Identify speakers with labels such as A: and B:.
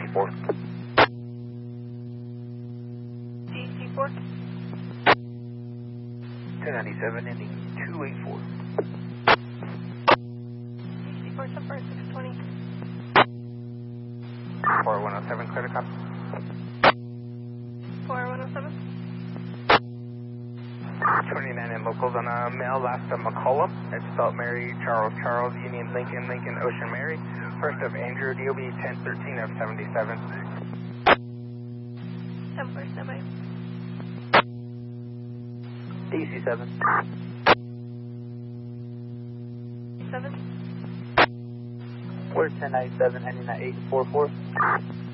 A: 284.
B: DC4.
A: 1097 ending 284.
B: DC4, Sunfire 620.
A: 4107, clear to copy.
B: 4107.
A: 29 in locals on a male, last of McCollum. It's spelled Mary, Charles, Charles, Union, Lincoln, Lincoln, Ocean, Mary. First of Andrew, DOB 1013 of 77.
B: 10-4 semi.
A: DC7.
B: 7.
A: We're 1097 ending at 844.